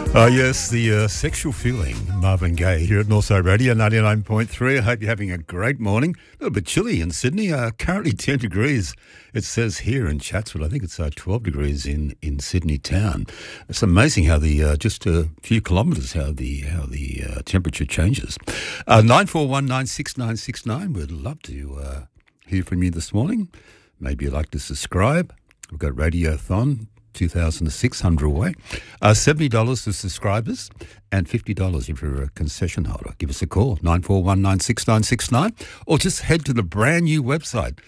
Yes, the Sexual Feeling, Marvin Gaye here at Northside Radio 99.3. I hope you're having a great morning. A little bit chilly in Sydney, currently 10 degrees. It says here in Chatswood, I think it's 12 degrees in Sydney town. It's amazing how just a few kilometres, how the temperature changes. 94196969, we'd love to hear from you this morning. Maybe you'd like to subscribe. We've got Radiothon 2,600 away. $70 for subscribers and $50 if you're a concession holder. Give us a call, 94196969, or just head to the brand new website,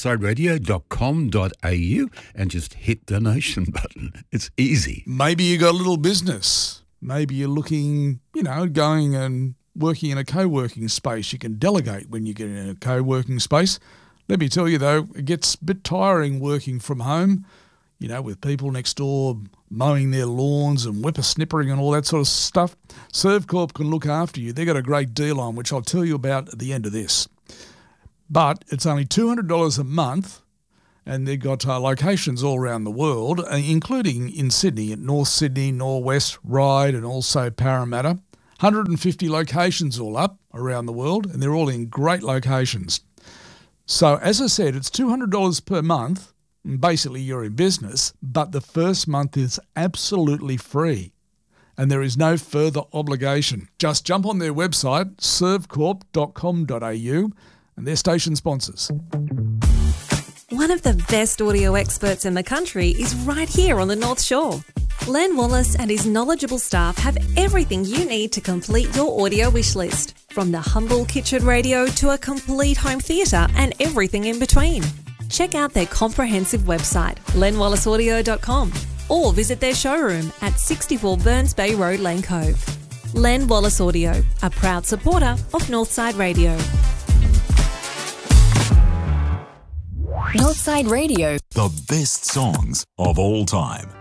northsideradio.com.au, and just hit donation button. It's easy. Maybe you got a little business. Maybe you're looking, going and working in a co-working space. You can delegate when you get in a co-working space. Let me tell you, though, it gets a bit tiring working from home, with people next door mowing their lawns and whippersnippering and all that sort of stuff. Servcorp can look after you. They've got a great deal on, which I'll tell you about at the end of this. But it's only $200 a month, and they've got locations all around the world, including in Sydney, at North Sydney, Norwest, Ryde, and also Parramatta. 150 locations all up around the world, and they're all in great locations. So, as I said, it's $200 per month. Basically, you're in business, but the first month is absolutely free and there is no further obligation. Just jump on their website, servcorp.com.au, and they're station sponsors. One of the best audio experts in the country is right here on the North Shore. Len Wallace and his knowledgeable staff have everything you need to complete your audio wish list, from the humble kitchen radio to a complete home theatre and everything in between. Check out their comprehensive website, lenwallaceaudio.com, or visit their showroom at 64 Burns Bay Road, Lane Cove. Len Wallace Audio, a proud supporter of Northside Radio. Northside Radio. The best songs of all time.